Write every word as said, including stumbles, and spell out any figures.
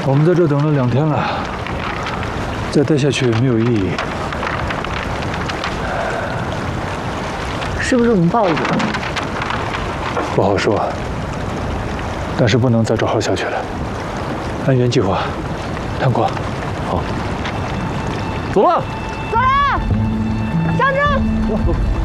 我们在这等了两天了，再待下去没有意义。 是不是我们报应了？ 不好说，但是不能再这耗下去了。按原计划，探光。好，走了。 走了，向征。 走走。